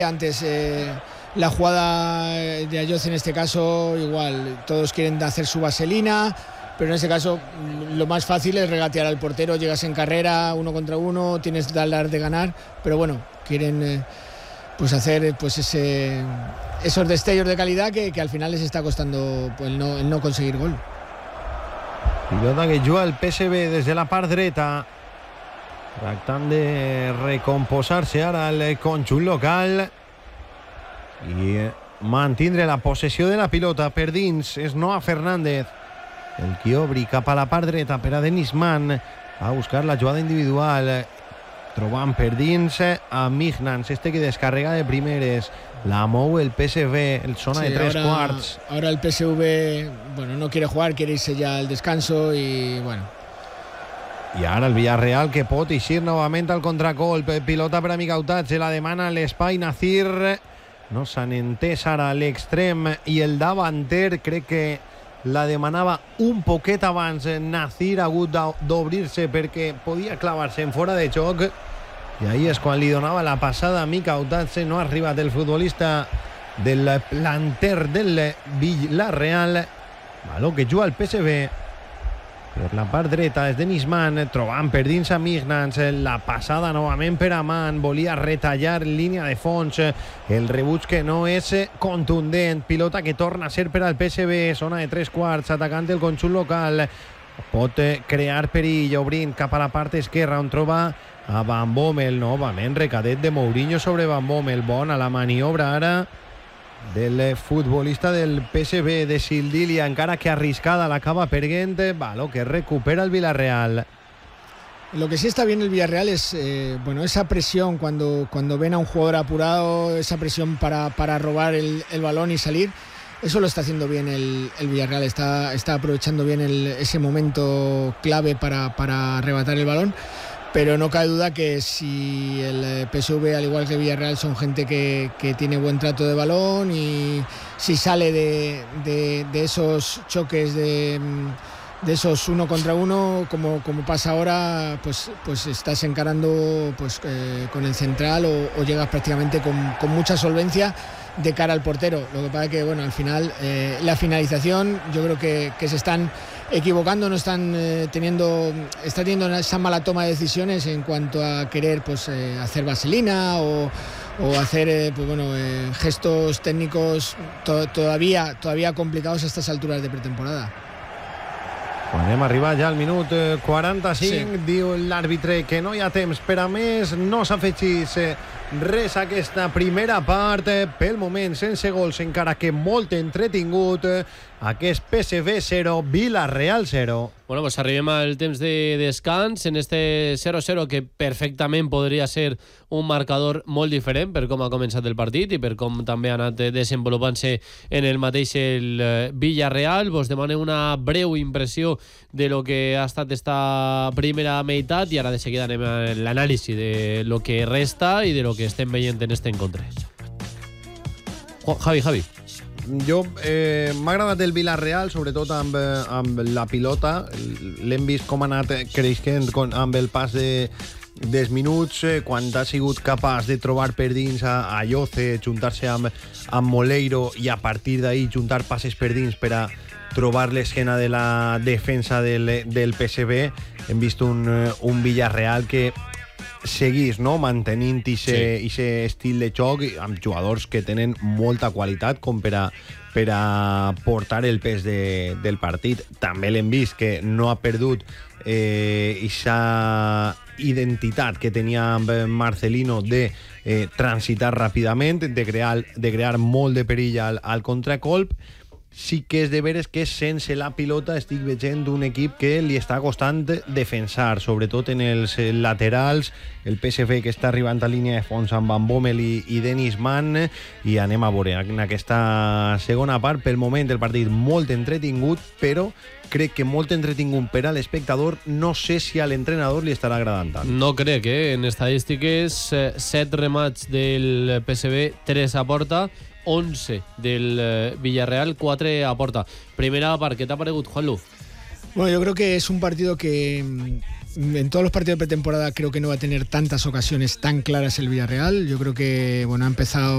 Antes la jugada de Ayoce en este caso, igual, todos quieren hacer su vaselina, pero en este caso lo más fácil es regatear al portero, llegas en carrera, 1 contra 1, tienes que dar de ganar, pero bueno, quieren pues hacer pues esos destellos de calidad que al final les está costando pues, el no conseguir gol. Pilota que juga el PSV des de la part dreta, tractant de recomposar-se ara el conjunt local i mantindre la possessió de la pilota. Per dins és Noah Fernández el qui obri cap a la part dreta per a Denis Mann a buscar la jugada individual, trobant per dins a Mignans, que descarrega de primeres, la mou el PSV, el zona de 3 quarts. Ahora el PSV no quiere jugar, quiere irse ya al descanso y bueno. I ara el Villarreal que pot eixir novament al contracolp, pilota per a Micautat, se la demana l'espai Nazir, no s'han entès ara l'extrem i el davanter, crec que la demanava un poquet abans. Nazir ha hagut d'obrir-se perquè podia clavar-se en fora de joc i ahí és quan li donava la passada a Micautat. No ha arribat el futbolista del planter del Villarreal, baló que juga el PSV per la part dreta. És Denis Mann trobant per dins a Mignans, la passada novament per a Mann, volia retallar línia de fons, el rebuig que no és contundent, pilota que torna a ser per al PSV, zona de 3 quarts, atacant el conjunt local, pot crear perill obrint cap a la part esquerra on troba a Van Bommel, novament recadet de Mourinho sobre Van Bommel, bona la maniobra ara del futbolista del PSV de Sildilia, encara que arriscada l'acaba perdent, baló que recupera el Villarreal. Lo que sí está bien el Villarreal es esa presión cuando ven a un jugador apurado, esa presión para robar el balón y salir. Eso lo está haciendo bien el Villarreal, está aprovechando bien ese momento clave para arrebatar el balón. Pero no cabe duda que si el PSV, al igual que el Villarreal, son gente que tiene buen trato de balón, y si sale de esos choques, de esos 1 contra 1, como pasa ahora, pues estás encarando con el central o llegas prácticamente con mucha solvencia de cara al portero. Lo que pasa es que al final la finalización, yo creo que se están equivocando, no están está teniendo esa mala toma de decisiones en cuanto a querer hacer vaselina o hacer gestos técnicos todavía complicados a estas alturas de pretemporada. Quan hem arribat ja al minut 45, diu l'àrbitre que no hi ha temps per a més, no s'afegís res a aquesta primera part, pel moment sense gols, encara que molt entretingut, aquest PSV 0, Villarreal 0. Bueno, pues arribem al temps de descans en este 0-0 que perfectament podria ser un marcador molt diferent per com ha començat el partit i per com també ha anat desenvolupant-se en el mateix el Villarreal. Vos demane una breu impressió de lo que ha estat esta primera meitat i ara de seguida anem a l'anàlisi de lo que resta i de lo que estem veient en este encontre. Javi. Jo m'ha agradat el Villarreal, sobretot amb la pilota. L'hem vist com ha anat creixent amb el pas dels minuts, quan ha sigut capaç de trobar per dins a Ayoce, juntar-se amb Moleiro i a partir d'ahí juntar passes per dins per a trobar l'esquena de la defensa del PSV. Hem vist un Villarreal que seguís mantenint aquest estil de joc amb jugadors que tenen molta qualitat com per a portar el pes del partit. També l'hem vist que no ha perdut aquesta identitat que tenia amb Marcelino de transitar ràpidament, de crear molt de perill al contracolp. Sí que és de veres que sense la pilota estic veient un equip que li està costant defensar, sobretot en els laterals. El PSV que està arribant a línia de fons amb Van Bommel i Denis Mann, i anem a veure en aquesta segona part. Pel moment el partit molt entretingut, però crec que molt entretingut per a l'espectador. No sé si a l'entrenador li estarà agradant tant. No crec, en estadístiques 7 remats del PSV, 3 a porta, 11 del Villarreal, 4 a porta. Primera part, ¿qué te ha parecido, Juanlu? Bueno, yo creo que es un partido que en todos los partidos de pretemporada creo que no va a tener tantas ocasiones tan claras el Villarreal. Yo creo que ha empezado